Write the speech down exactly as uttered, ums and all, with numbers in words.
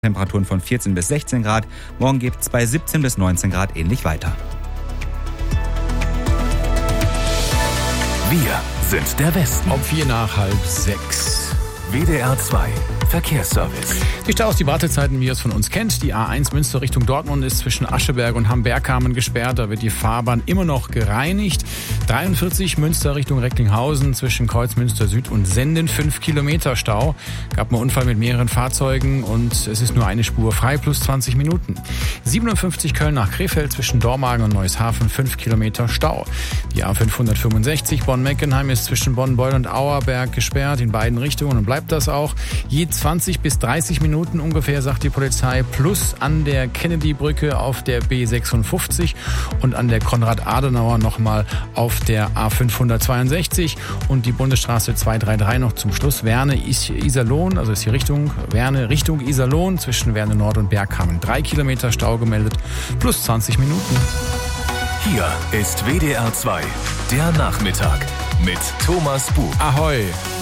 Temperaturen von vierzehn bis sechzehn Grad. Morgen geht es bei siebzehn bis neunzehn Grad ähnlich weiter. Wir sind der Westen. Um vier nach halb sechs. W D R zwei Verkehrsservice. Die Staus, die Wartezeiten, wie ihr es von uns kennt. Die A eins Münster Richtung Dortmund ist zwischen Ascheberg und Hamm-Bergkamen gesperrt. Da wird die Fahrbahn immer noch gereinigt. dreiundvierzig Münster Richtung Recklinghausen zwischen Kreuzmünster Süd und Senden. fünf Kilometer Stau. Gab einen Unfall mit mehreren Fahrzeugen und es ist nur eine Spur frei plus zwanzig Minuten. siebenundfünfzig Köln nach Krefeld zwischen Dormagen und Neueshafen. fünf Kilometer Stau. Die A fünfhundertfünfundsechzig Bonn-Meckenheim ist zwischen Bonn-Beul und Auerberg gesperrt in beiden Richtungen und bleibt das auch. Je zwanzig bis dreißig Minuten ungefähr, sagt die Polizei, plus an der Kennedy-Brücke auf der B sechsundfünfzig und an der Konrad-Adenauer nochmal auf der A fünfhundertzweiundsechzig und die Bundesstraße zweihundertdreiunddreißig noch zum Schluss. Werne-Iserlohn, also ist die Richtung, Werne Richtung Iserlohn zwischen Werne Nord und Bergkamen. Drei Kilometer Stau gemeldet, plus zwanzig Minuten. Hier ist W D R zwei, der Nachmittag mit Thomas Buch. Ahoi!